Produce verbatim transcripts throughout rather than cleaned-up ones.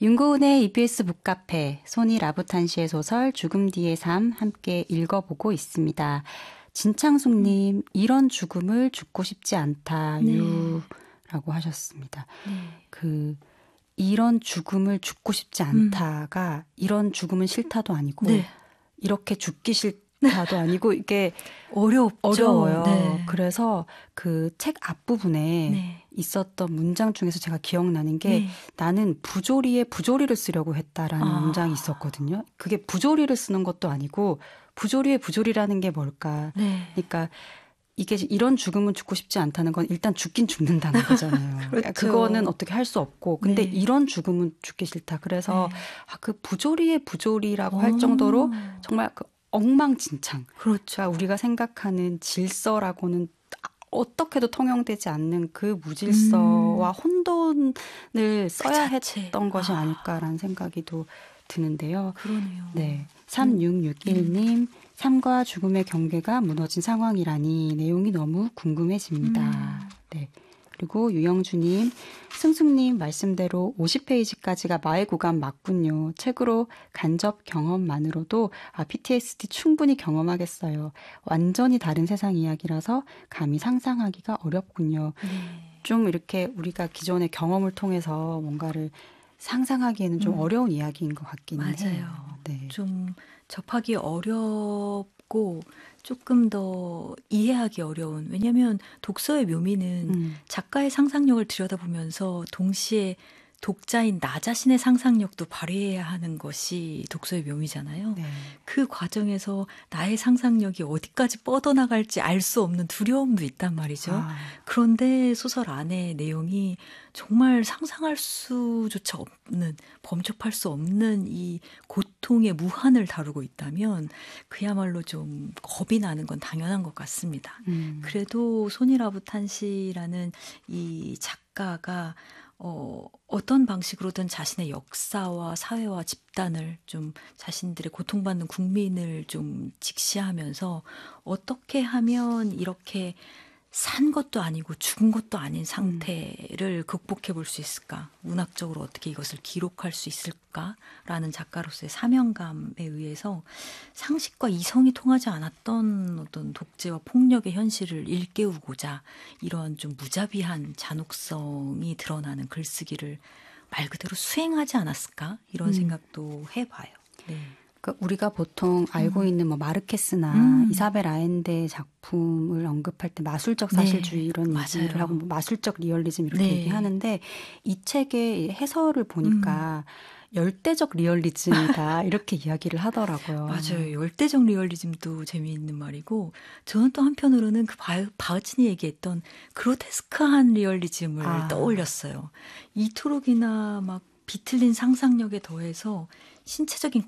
윤고은의 이비에스 북카페, 소니 라부탄시의 소설 죽음 뒤의 삶 함께 읽어보고 있습니다. 진창숙님, 음. 이런 죽음을 죽고 싶지 않다유 네. 라고 하셨습니다. 네. 그 이런 죽음을 죽고 싶지 않다가 음. 이런 죽음은 싫다도 아니고 네. 이렇게 죽기 싫다도 아니고 이게 어렵죠. 어려워요. 네. 그래서 그 책 앞부분에 네. 있었던 문장 중에서 제가 기억나는 게 네. 나는 부조리에 부조리를 쓰려고 했다라는 아. 문장이 있었거든요. 그게 부조리를 쓰는 것도 아니고 부조리에 부조리라는 게 뭘까. 네. 그러니까 이게 이런 죽음은 죽고 싶지 않다는 건 일단 죽긴 죽는다는 거잖아요. 그렇죠. 그거는 어떻게 할 수 없고 근데 네. 이런 죽음은 죽기 싫다. 그래서 네. 아, 그 부조리의 부조리라고 오. 할 정도로 정말 그 엉망진창. 그렇죠. 그러니까 우리가 생각하는 질서라고는 어떻게도 통용되지 않는 그 무질서와 음. 혼돈을 써야 그 했던 것이 아. 아닐까라는 생각이 또 드는데요. 그러네요. 네. 삼육육일 님 음. 삶과 죽음의 경계가 무너진 상황이라니 내용이 너무 궁금해집니다. 음. 네. 그리고 유영주님, 승숙님 말씀대로 오십 페이지까지가 마의 구간 맞군요. 책으로 간접 경험만으로도 아, 피티에스디 충분히 경험하겠어요. 완전히 다른 세상 이야기라서 감히 상상하기가 어렵군요. 네. 좀 이렇게 우리가 기존의 경험을 통해서 뭔가를 상상하기에는 좀 음. 어려운 이야기인 것 같기는 맞아요. 해요. 네. 좀 접하기 어렵고 조금 더 이해하기 어려운. 왜냐하면 독서의 묘미는 음. 작가의 상상력을 들여다보면서 동시에 독자인 나 자신의 상상력도 발휘해야 하는 것이 독서의 묘미잖아요. 네. 그 과정에서 나의 상상력이 어디까지 뻗어나갈지 알 수 없는 두려움도 있단 말이죠. 아. 그런데 소설 안에 내용이 정말 상상할 수조차 없는, 범접할 수 없는 이 고통의 무한을 다루고 있다면 그야말로 좀 겁이 나는 건 당연한 것 같습니다. 음. 그래도 소니 라부탄시라는 이 작가가 어, 어떤 방식으로든 자신의 역사와 사회와 집단을 좀 자신들의 고통받는 국민을 좀 직시하면서 어떻게 하면 이렇게 산 것도 아니고 죽은 것도 아닌 상태를 음. 극복해 볼 수 있을까? 문학적으로 어떻게 이것을 기록할 수 있을까라는 작가로서의 사명감에 의해서 상식과 이성이 통하지 않았던 어떤 독재와 폭력의 현실을 일깨우고자 이런 좀 무자비한 잔혹성이 드러나는 글쓰기를 말 그대로 수행하지 않았을까? 이런 음. 생각도 해봐요. 네. 그러니까 우리가 보통 알고 음. 있는 뭐 마르케스나 음. 이사벨 아엔데의 작품을 언급할 때 마술적 사실주의 네. 이런 맞아요. 얘기를 하고 뭐 마술적 리얼리즘 이렇게 네. 얘기하는데 이 책의 해설을 보니까 음. 열대적 리얼리즘이다 이렇게 이야기를 하더라고요. 맞아요. 열대적 리얼리즘도 재미있는 말이고 저는 또 한편으로는 그 바흐친이 얘기했던 그로테스크한 리얼리즘을 아. 떠올렸어요. 이토록이나 막 비틀린 상상력에 더해서 신체적인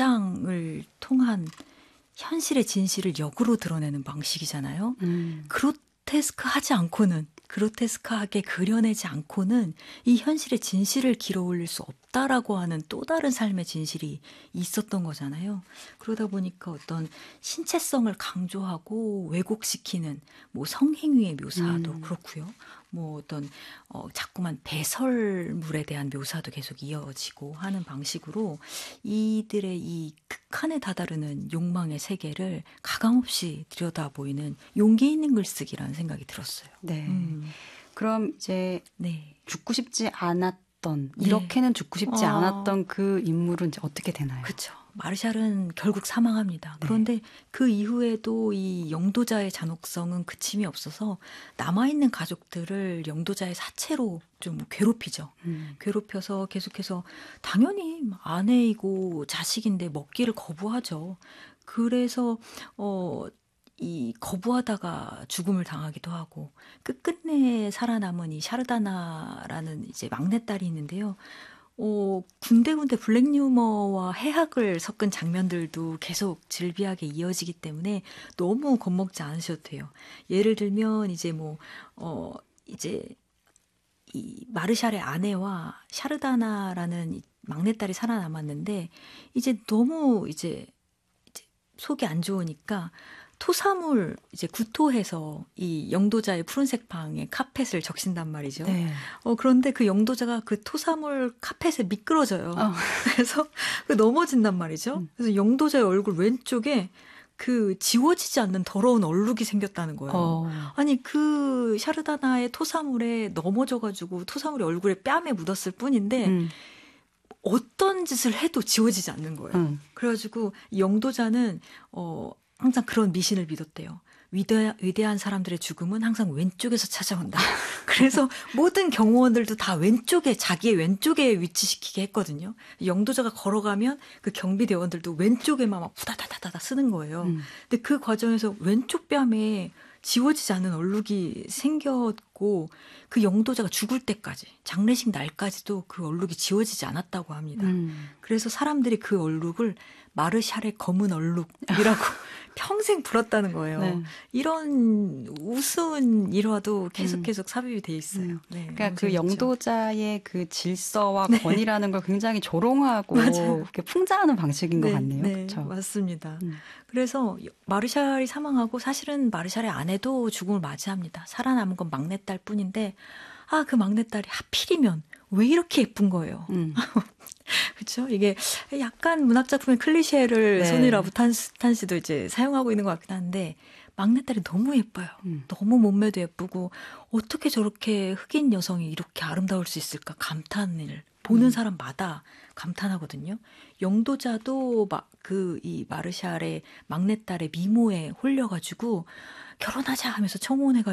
과장을 통한 현실의 진실을 역으로 드러내는 방식이잖아요. 음. 그로테스크하지 않고는 그로테스크하게 그려내지 않고는 이 현실의 진실을 길어올릴 수 없다라고 하는 또 다른 삶의 진실이 있었던 거잖아요. 그러다 보니까 어떤 신체성을 강조하고 왜곡시키는 뭐 성행위의 묘사도 음. 그렇고요. 뭐 어떤 어, 자꾸만 배설물에 대한 묘사도 계속 이어지고 하는 방식으로 이들의 이 극한에 다다르는 욕망의 세계를 가감없이 들여다보이는 용기 있는 글쓰기라는 생각이 들었어요. 네. 음. 그럼 이제 네. 죽고 싶지 않았던 네. 이렇게는 죽고 싶지 어. 않았던 그 인물은 이제 어떻게 되나요? 그렇죠. 마르샬은 결국 사망합니다. 네. 그런데 그 이후에도 이 영도자의 잔혹성은 그침이 없어서 남아있는 가족들을 영도자의 사체로 좀 괴롭히죠. 음. 괴롭혀서 계속해서 당연히 아내이고 자식인데 먹기를 거부하죠. 그래서 어, 이 거부하다가 죽음을 당하기도 하고 끝끝내 살아남은 이 샤르다나라는 이제 막내딸이 있는데요. 어, 군데군데 블랙 유머와 해학을 섞은 장면들도 계속 질비하게 이어지기 때문에 너무 겁먹지 않으셔도 돼요. 예를 들면 이제 뭐 어, 이제 이 마르샬의 아내와 샤르다나라는 막내딸이 살아남았는데 이제 너무 이제, 이제 속이 안 좋으니까 토사물 이제 구토해서 이 영도자의 푸른색 방에 카펫을 적신단 말이죠. 네. 어, 그런데 그 영도자가 그 토사물 카펫에 미끄러져요. 어. 그래서 그 넘어진단 말이죠. 음. 그래서 영도자의 얼굴 왼쪽에 그 지워지지 않는 더러운 얼룩이 생겼다는 거예요. 어. 아니 그 샤르다나의 토사물에 넘어져가지고 토사물이 얼굴에 뺨에 묻었을 뿐인데 음. 어떤 짓을 해도 지워지지 않는 거예요. 음. 그래가지고 이 영도자는 어, 항상 그런 미신을 믿었대요. 위대, 위대한 사람들의 죽음은 항상 왼쪽에서 찾아온다. 그래서 모든 경호원들도 다 왼쪽에 자기의 왼쪽에 위치시키게 했거든요. 영도자가 걸어가면 그 경비대원들도 왼쪽에만 막 후다다다다다 쓰는 거예요. 음. 근데 그 과정에서 왼쪽 뺨에 지워지지 않는 얼룩이 생겼고 그 영도자가 죽을 때까지 장례식 날까지도 그 얼룩이 지워지지 않았다고 합니다. 음. 그래서 사람들이 그 얼룩을 마르샬의 검은 얼룩이라고 평생 불었다는 거예요. 네. 이런 우스운 일화도 계속 음. 계속 삽입이 돼 있어요. 음. 네, 그러니까 너무 그 재밌죠. 영도자의 그 질서와 네. 권위라는 걸 굉장히 조롱하고 맞아요. 이렇게 풍자하는 방식인 것 네, 같네요. 네, 그렇죠. 맞습니다. 음. 그래서 마르샬이 사망하고 사실은 마르샬의 아내도 죽음을 맞이합니다. 살아남은 건 막내딸 뿐인데 아, 그 막내딸이 하필이면 왜 이렇게 예쁜 거예요. 음. 그렇죠? 이게 약간 문학작품의 클리셰를 네. 소니 라부탄 씨도 이제 사용하고 있는 것 같긴 한데 막내딸이 너무 예뻐요. 음. 너무 몸매도 예쁘고 어떻게 저렇게 흑인 여성이 이렇게 아름다울 수 있을까 감탄을 보는 음. 사람마다 감탄하거든요. 영도자도 그 이 마르샬의 막내딸의 미모에 홀려가지고 결혼하자 하면서 청혼해가지고